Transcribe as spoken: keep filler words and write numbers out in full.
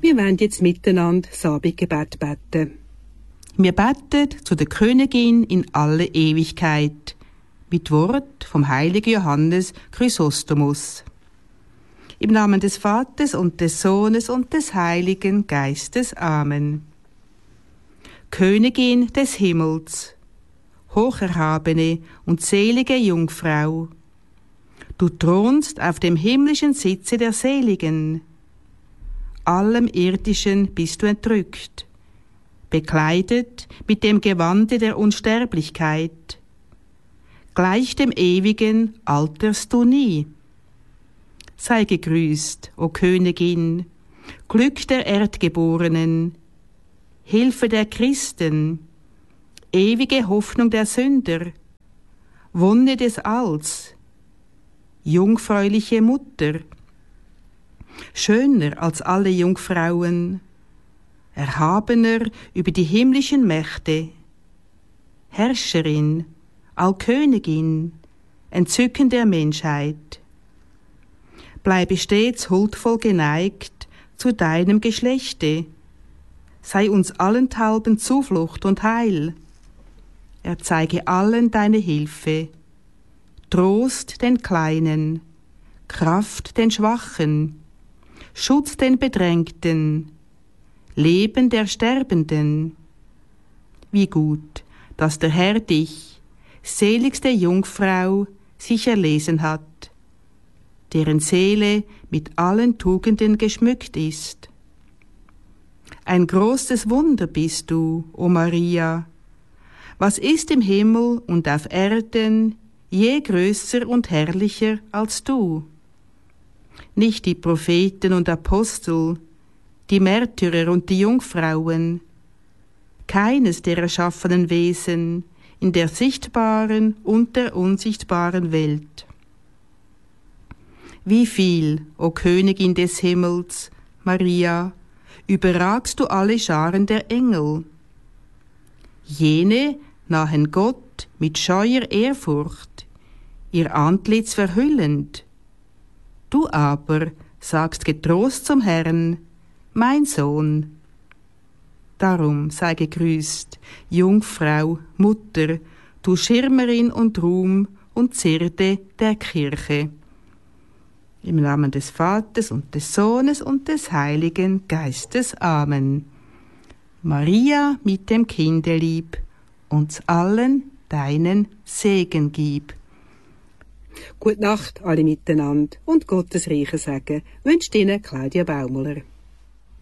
Wir wollen jetzt miteinander das Abendgebet beten. Wir beten zu der Königin in alle Ewigkeit mit Wort vom heiligen Johannes Chrysostomus. Im Namen des Vaters und des Sohnes und des Heiligen Geistes. Amen. Königin des Himmels, hocherhabene und selige Jungfrau, du thronst auf dem himmlischen Sitze der Seligen. Allem Irdischen bist du entrückt, bekleidet mit dem Gewande der Unsterblichkeit. Gleich dem Ewigen alterst du nie. Sei gegrüßt, o Königin, Glück der Erdgeborenen, Hilfe der Christen, ewige Hoffnung der Sünder, Wonne des Alls, jungfräuliche Mutter, schöner als alle Jungfrauen, erhabener über die himmlischen Mächte, Herrscherin, Allkönigin, Entzücken der Menschheit. Bleibe stets huldvoll geneigt zu deinem Geschlechte, sei uns allenthalben Zuflucht und Heil. Erzeige allen deine Hilfe, Trost den Kleinen, Kraft den Schwachen, Schutz den Bedrängten, Leben der Sterbenden. Wie gut, dass der Herr dich, seligste Jungfrau, sich erlesen hat, deren Seele mit allen Tugenden geschmückt ist. Ein großes Wunder bist du, o Maria. Was ist im Himmel und auf Erden je größer und herrlicher als du? Nicht die Propheten und Apostel, die Märtyrer und die Jungfrauen, keines der erschaffenen Wesen in der sichtbaren und der unsichtbaren Welt. Wie viel, o Königin des Himmels, Maria, überragst du alle Scharen der Engel. Jene nahen Gott mit scheuer Ehrfurcht, ihr Antlitz verhüllend. Du aber sagst getrost zum Herrn, mein Sohn. Darum sei gegrüßt, Jungfrau, Mutter, du Schirmerin und Ruhm und Zierde der Kirche. Im Namen des Vaters und des Sohnes und des Heiligen Geistes. Amen. Maria mit dem Kindelieb, uns allen deinen Segen gib. Gute Nacht alle miteinander und Gottes reichen Segen wünscht Ihnen Claudia Baumüller.